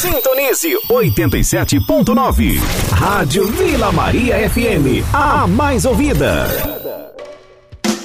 Sintonize 87.9. Rádio Vila Maria FM, a mais ouvida.